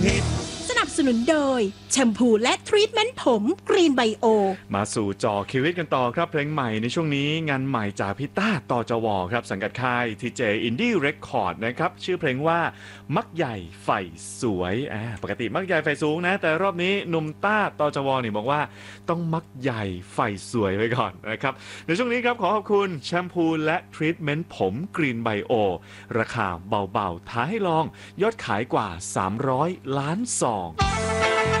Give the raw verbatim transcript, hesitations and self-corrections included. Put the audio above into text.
ฮิตสนับสนุนโดยแชมพูและทรีทเมนต์ผมกรีนไบโอมาสู่จอคิวิตกันต่อครับเพลงใหม่ในช่วงนี้งานใหม่จากพี่ต้าต่อจวครับสังกัดค่าย ที เจ Indie Record นะครับชื่อเพลงว่ามักใหญ่ไฟสวยอ่าปกติมักใหญ่ไฟสูงนะแต่รอบนี้หนุ่มต้าต่อจวนี่บอกว่าต้องมักใหญ่ไฟสวยไว้ก่อนนะครับในช่วงนี้ครับขอขอบคุณแชมพูและทรีทเมนต์ผมกรีนไบโอราคาเบาๆท้าให้ลองยอดขายกว่าสามร้อยล้านซอง